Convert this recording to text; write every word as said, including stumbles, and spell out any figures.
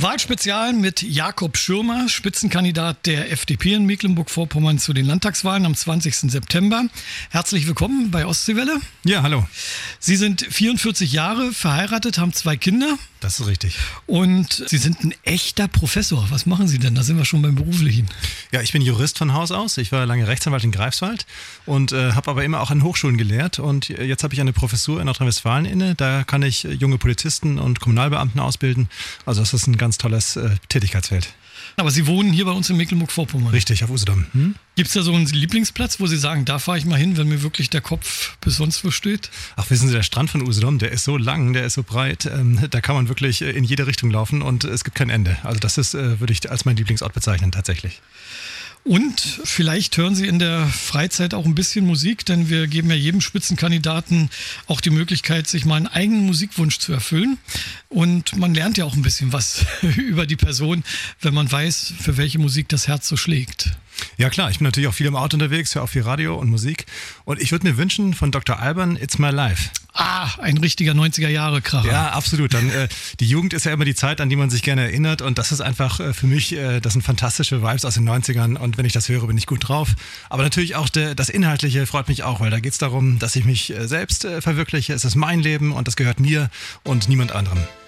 Wahlspezial mit Jakob Schirmer, Spitzenkandidat der F D P in Mecklenburg-Vorpommern zu den Landtagswahlen am zwanzigsten September. Herzlich willkommen bei Ostseewelle. Ja, hallo. Sie sind vierundvierzig Jahre, verheiratet, haben zwei Kinder. Das ist richtig. Und Sie sind ein echter Professor. Was machen Sie denn? Da sind wir schon beim Beruflichen. Ja, ich bin Jurist von Haus aus. Ich war lange Rechtsanwalt in Greifswald und äh, habe aber immer auch an Hochschulen gelehrt. Und jetzt habe ich eine Professur in Nordrhein-Westfalen inne. Da kann ich junge Polizisten und Kommunalbeamten ausbilden. Also das ist ein ganz tolles äh, Tätigkeitsfeld. Aber Sie wohnen hier bei uns in Mecklenburg-Vorpommern. Richtig, auf Usedom. Hm? Gibt es da so einen Lieblingsplatz, wo Sie sagen, da fahre ich mal hin, wenn mir wirklich der Kopf bis sonst wo steht? Ach, wissen Sie, der Strand von Usedom, der ist so lang, der ist so breit, ähm, da kann man wirklich in jede Richtung laufen und es gibt kein Ende. Also das ist, äh, würde ich als mein Lieblingsort bezeichnen, tatsächlich. Und vielleicht hören Sie in der Freizeit auch ein bisschen Musik, denn wir geben ja jedem Spitzenkandidaten auch die Möglichkeit, sich mal einen eigenen Musikwunsch zu erfüllen. Und man lernt ja auch ein bisschen was über die Person, wenn man weiß, für welche Musik das Herz so schlägt. Ja klar, ich bin natürlich auch viel im Auto unterwegs, höre auch viel Radio und Musik. Und ich würde mir wünschen von Doktor Alban, It's My Life. Ah, ein richtiger neunziger-Jahre-Kracher. Ja, absolut. Dann, äh, die Jugend ist ja immer die Zeit, an die man sich gerne erinnert. Und das ist einfach äh, für mich, äh, das sind fantastische Vibes aus den neunzigern. Und wenn ich das höre, bin ich gut drauf. Aber natürlich auch der, das Inhaltliche freut mich auch, weil da geht es darum, dass ich mich äh, selbst äh, verwirkliche. Es ist mein Leben und das gehört mir und niemand anderem.